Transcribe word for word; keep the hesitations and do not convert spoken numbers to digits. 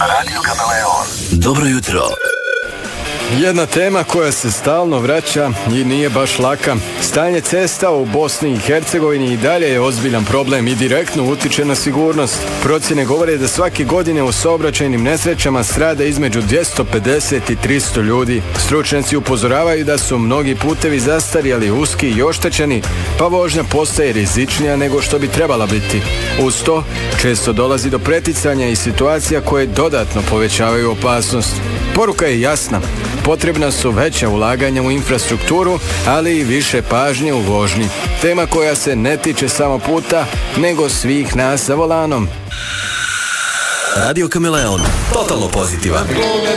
Radio Kameleon. Dobro jutro. Jedna tema koja se stalno vraća i nije baš laka. Stanje cesta u Bosni i Hercegovini i dalje je ozbiljan problem i direktno utiče na sigurnost. Procjene govore da svake godine u saobraćajnim nesrećama strada između dvjesto pedeset i tristo ljudi. Stručnjaci upozoravaju da su mnogi putevi zastarjeli, uski i oštećeni, pa vožnja postaje rizičnija nego što bi trebala biti. Uz to, često dolazi do preticanja i situacija koje dodatno povećavaju opasnost. Poruka je jasna. Potrebna su veća ulaganja u infrastrukturu, ali i više pažnje u vožnji. Tema koja se ne tiče samo puta, nego svih nas za volanom. Radio Kameleon. Totalno pozitivan.